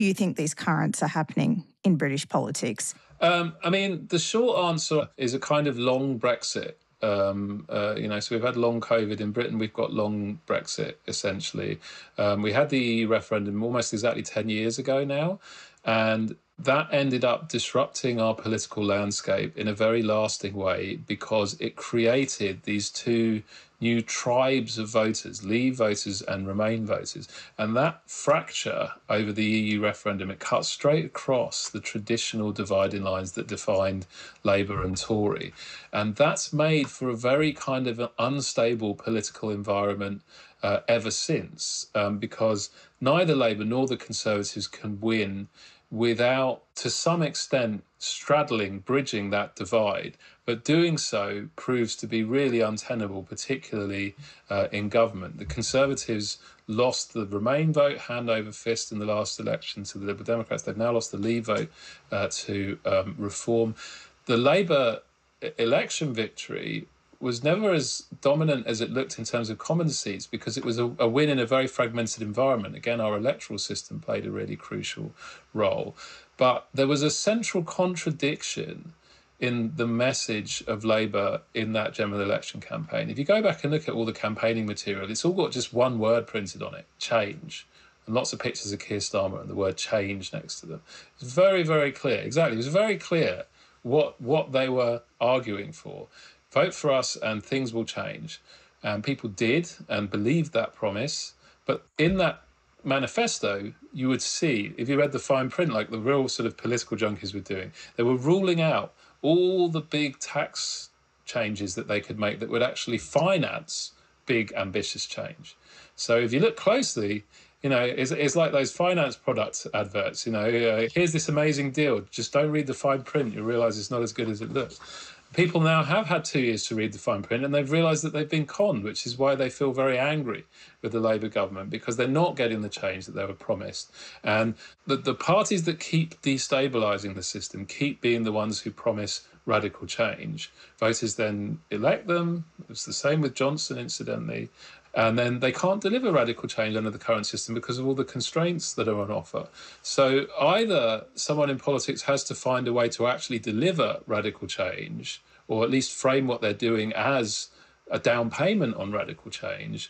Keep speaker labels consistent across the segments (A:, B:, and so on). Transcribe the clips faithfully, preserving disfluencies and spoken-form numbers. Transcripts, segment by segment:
A: you think these currents are happening in British politics?
B: Um, I mean, the short answer is a kind of long Brexit. Um, uh, you know, so we've had long COVID in Britain. We've got long Brexit, essentially. Um, we had the E U referendum almost exactly ten years ago now, and that ended up disrupting our political landscape in a very lasting way because it created these two new tribes of voters, Leave voters and Remain voters. And that fracture over the E U referendum, it cut straight across the traditional dividing lines that defined Labour and Tory. And that's made for a very kind of an unstable political environment uh, ever since, um, because neither Labour nor the Conservatives can win without, to some extent, straddling, bridging that divide. But doing so proves to be really untenable, particularly uh, in government. The Conservatives lost the Remain vote hand over fist in the last election to the Liberal Democrats. They've now lost the Leave vote uh, to um, Reform. The Labour election victory was never as dominant as it looked in terms of common seats because it was a, a win in a very fragmented environment. Again, our electoral system played a really crucial role. But there was a central contradiction in the message of Labour in that general election campaign. If you go back and look at all the campaigning material, it's all got just one word printed on it, change. And lots of pictures of Keir Starmer and the word change next to them. It's very, very clear. Exactly. It was very clear what what they were arguing for. Vote for us and things will change. And people did and believed that promise. But in that manifesto, you would see, if you read the fine print, like the real sort of political junkies were doing, they were ruling out all the big tax changes that they could make that would actually finance big, ambitious change. So if you look closely, you know, it's, it's like those finance product adverts, you know, uh, here's this amazing deal. Just don't read the fine print. You'll realise it's not as good as it looks. People now have had two years to read the fine print and they've realised that they've been conned, which is why they feel very angry with the Labour government because they're not getting the change that they were promised. And the, the parties that keep destabilising the system keep being the ones who promise radical change. Voters then elect them. It's the same with Johnson, incidentally. And then they can't deliver radical change under the current system because of all the constraints that are on offer. So either someone in politics has to find a way to actually deliver radical change, or at least frame what they're doing as a down payment on radical change,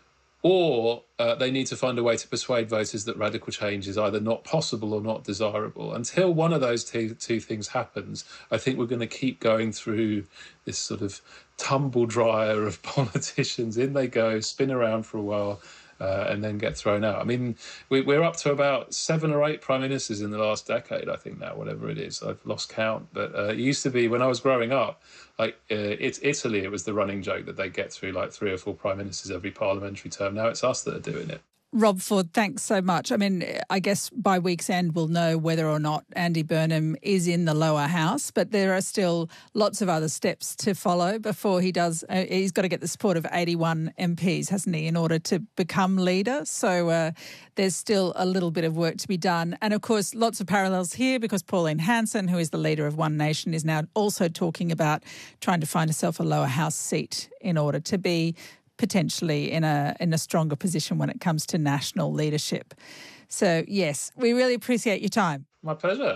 B: or uh, they need to find a way to persuade voters that radical change is either not possible or not desirable. Until one of those two, two things happens, I think we're going to keep going through this sort of tumble dryer of politicians. In they go, spin around for a while, uh, and then get thrown out. I mean, we, we're up to about seven or eight prime ministers in the last decade, I think now, whatever it is. I've lost count. But uh, it used to be, when I was growing up, like uh, it's Italy, it was the running joke that they get through like three or four prime ministers every parliamentary term. Now it's us that are doing it.
C: Rob Ford, thanks so much. I mean, I guess by week's end we'll know whether or not Andy Burnham is in the lower house, but there are still lots of other steps to follow before he does. Uh, he's got to get the support of eighty-one M Ps, hasn't he, in order to become leader? So uh, there's still a little bit of work to be done. And of course, lots of parallels here because Pauline Hanson, who is the leader of One Nation, is now also talking about trying to find herself a lower house seat in order to be potentially in a in a stronger position when it comes to national leadership. So, yes, we really appreciate your time.
B: My pleasure.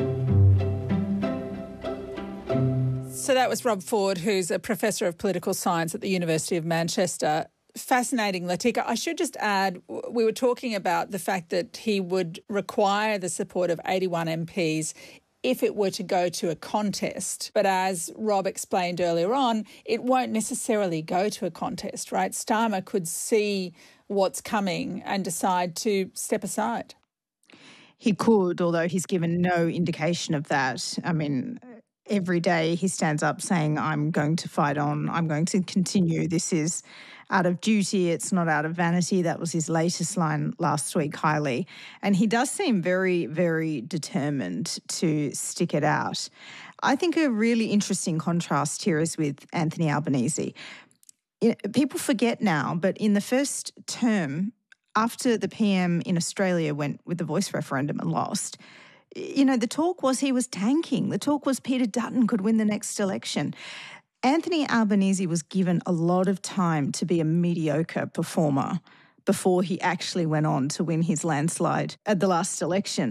C: So that was Rob Ford, who's a professor of political science at the University of Manchester. Fascinating, Latika. I should just add, we were talking about the fact that he would require the support of eighty-one M Ps if it were to go to a contest. But as Rob explained earlier on, it won't necessarily go to a contest, right? Starmer could see what's coming and decide to step aside.
A: He could, although he's given no indication of that. I mean, every day he stands up saying, I'm going to fight on, I'm going to continue. This is out of duty, it's not out of vanity. That was his latest line last week, highly. And he does seem very, very determined to stick it out. I think a really interesting contrast here is with Anthony Albanese. People forget now, but in the first term, after the P M in Australia went with the Voice referendum and lost, you know, the talk was he was tanking. The talk was Peter Dutton could win the next election. Anthony Albanese was given a lot of time to be a mediocre performer before he actually went on to win his landslide at the last election.